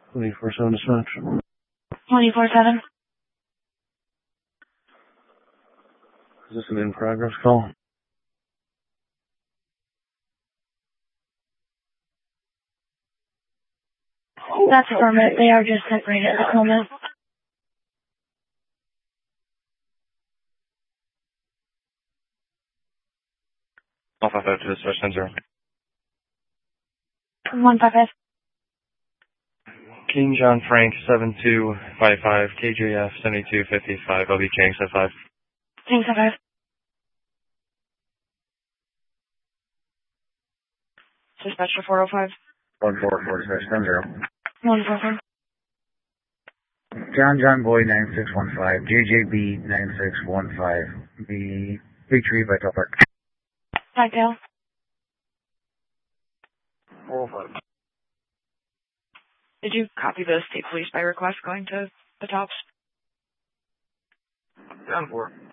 24/7 dispatch. 24/7. Is this an in-progress call? That's affirmative. They are just separated at the moment. Alpha 5 to dispatch 10-0. 155. King John Frank 7255, KJF 7255, LB King 75. King 75. Dispatch for 405. 144, dispatch 10-0. 144. John Boy 9615, JJB 9615, the Big Tree by Top Park. Flagtail. 405. Did you copy the state police by request going to the tops? Down 4.